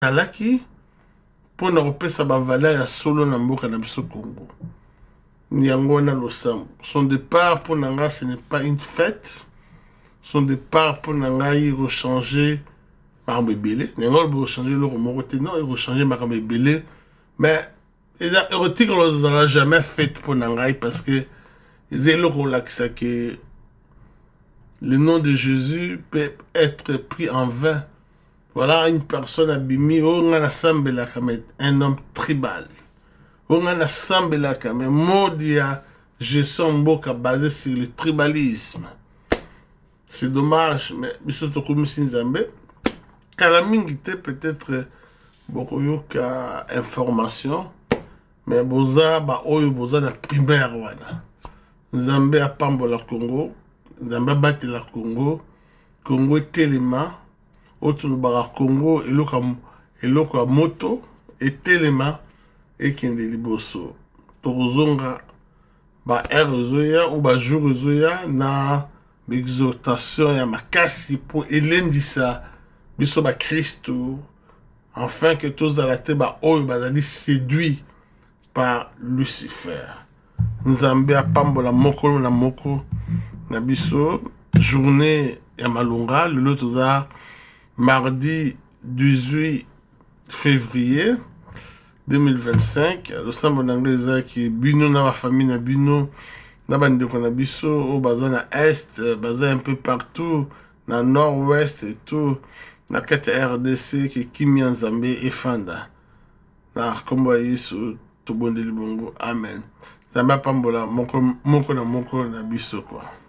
alaki pour na kopesa ba valeur ya solo na mboka na biso Congo. Yango na losambo. Son départ pour nanga ce n'est pas une fête. Son départ pour nanga il rechanger par bébélé. Yango il rechanger le remoroté non, il rechanger par bébélé. Mais les érotiques on les a jamais fait pour nanga parce que ils ont le relax que le nom de Jésus peut être pris en vain. Voilà une personne abîmée, on a un homme tribal. On a mais Modia, gestion mboka basé sur le tribalisme. C'est dommage, mais biso comme Nzambe. Kalamingite peut-être beaucoup yoka information, mais boza ba oyo boza na primaire wana. Nzambe a pambola Congo, Nzambe bati la Congo, Congo telema. Autre bara Congo eloko ya moto etelema ekende liboso tozonga ba ezoya ou ba jour ezoya na exhortation ya makasi pour elendisa biso ba Christo afin que tozala te ba oyo bazali séduit par Lucifer. Nzambe apambola moko na moko na biso journée ya malunga lelo toza mardi 18 février 2025, le sambo d'anglais qui bino na la famille na bino na bandeko na biso au baza na est, baza un peu partout na nord-ouest et tout na kati RDC qui Kimi Nzambe efanda na kombo Yesu to bondeli bongo amen. Nzambe pambola moko na biso quoi.